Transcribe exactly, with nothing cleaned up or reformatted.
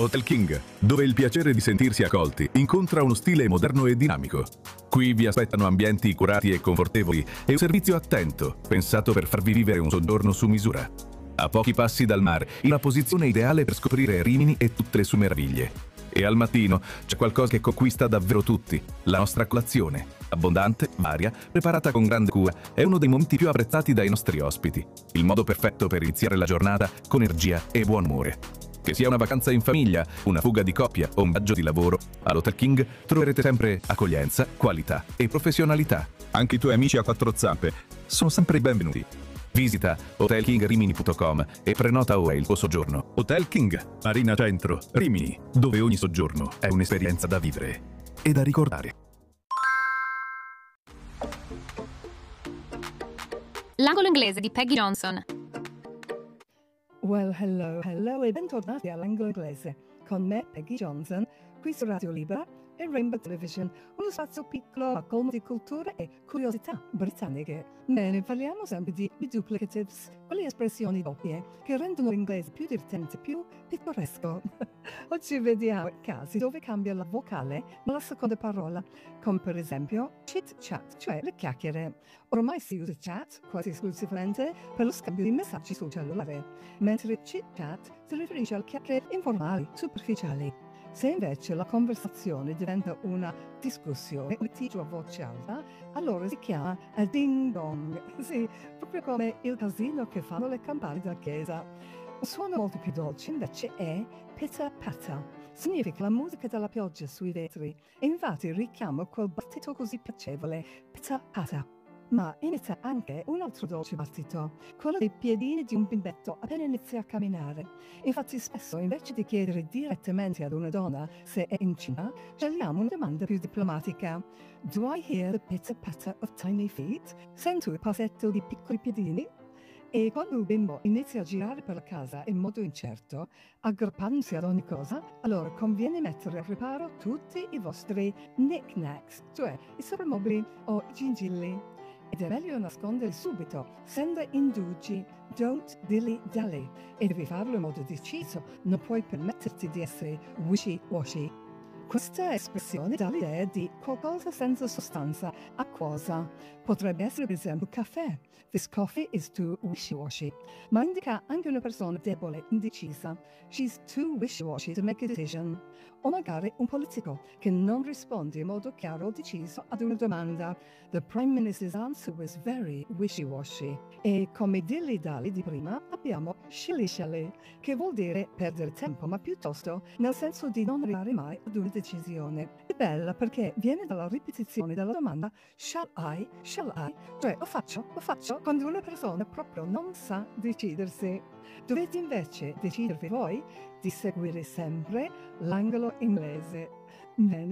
Hotel King, dove il piacere di sentirsi accolti incontra uno stile moderno e dinamico. Qui vi aspettano ambienti curati e confortevoli e un servizio attento, pensato per farvi vivere un soggiorno su misura. A pochi passi dal mare, in una posizione ideale per scoprire Rimini e tutte le sue meraviglie. E al mattino c'è qualcosa che conquista davvero tutti, la nostra colazione. Abbondante, varia, preparata con grande cura, è uno dei momenti più apprezzati dai nostri ospiti. Il modo perfetto per iniziare la giornata con energia e buon umore. Che sia una vacanza in famiglia, una fuga di coppia o un viaggio di lavoro, all'Hotel King troverete sempre accoglienza, qualità e professionalità. Anche i tuoi amici a quattro zampe sono sempre benvenuti. Visita hotel king rimini punto com e prenota ora il tuo soggiorno. Hotel King, Marina Centro, Rimini, dove ogni soggiorno è un'esperienza da vivere e da ricordare. L'angolo inglese di Peggy Johnson. Well, hello, hello e bentornati all'angolo inglese con me, Peggy Johnson, qui su Radio Libera e Rainbow Television, uno spazio piccolo ma colmo di culture e curiosità britanniche. Bene, parliamo sempre di duplicatives, quelle espressioni doppie che rendono l'inglese più divertente, più pittoresco. Oggi vediamo casi dove cambia la vocale nella seconda parola, come per esempio chit chat, cioè le chiacchiere. Ormai si usa chat quasi esclusivamente per lo scambio di messaggi sul cellulare, mentre chit chat si riferisce a chiacchiere informali, superficiali. Se invece la conversazione diventa una discussione, un litigio a voce alta, allora si chiama a ding dong, sì, proprio come il casino che fanno le campane da chiesa. Un suono molto più dolce invece è pitta patta, significa la musica della pioggia sui vetri, e infatti richiama quel battito così piacevole, pitta patta. Ma inizia anche un altro dolce battito, quello dei piedini di un bimbetto appena inizia a camminare. Infatti spesso, invece di chiedere direttamente ad una donna se è incinta, scegliamo una domanda più diplomatica. Do I hear the pitter-patter of tiny feet? Sento il passetto di piccoli piedini? E quando il bimbo inizia a girare per la casa in modo incerto, aggrappandosi ad ogni cosa, allora conviene mettere a riparo tutti i vostri knick-knacks, cioè i soprammobili o i gingilli. Ed è meglio nasconderli subito, senza indugi, don't dilly-dally, e devi farlo in modo deciso, non puoi permetterti di essere wishy-washy. Questa espressione dà l'idea di qualcosa senza sostanza, acquosa. Potrebbe essere per esempio caffè. This coffee is too wishy-washy. Ma indica anche una persona debole, indecisa. She's too wishy-washy to make a decision. O magari un politico che non risponde in modo chiaro o deciso ad una domanda. The Prime Minister's answer was very wishy-washy. E come dilly-dally di prima abbiamo shilly-shally, che vuol dire perdere tempo, ma piuttosto nel senso di non arrivare mai ad una decisione. È bella perché viene dalla ripetizione della domanda shall I, shall I, cioè lo faccio, lo faccio, quando una persona proprio non sa decidersi. Dovete invece decidervi voi di seguire sempre l'angolo inglese. Bene.